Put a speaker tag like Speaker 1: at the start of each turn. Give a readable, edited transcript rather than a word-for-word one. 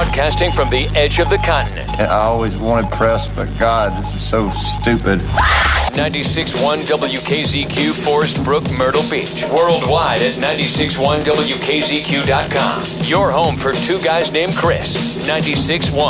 Speaker 1: Broadcasting from the edge of the continent.
Speaker 2: I always wanted press, but God, this is so stupid.
Speaker 1: 96.1 WKZQ, Forest Brook, Myrtle Beach. Worldwide at 96.1WKZQ.com. Your home for two guys named Chris. 96.1.